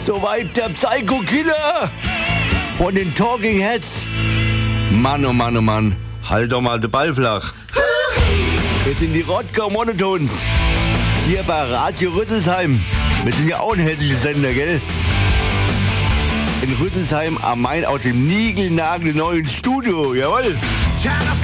Soweit der Psycho Killer von den Talking Heads. Mann, oh Mann, oh Mann. Halt doch mal den Ball flach. Wir sind die Rodger Monotons. Hier bei Radio Rüsselsheim. Wir sind ja auch ein hessischer Sender, gell? In Rüsselsheim am Main aus dem niegelnagelneuen Studio, jawohl.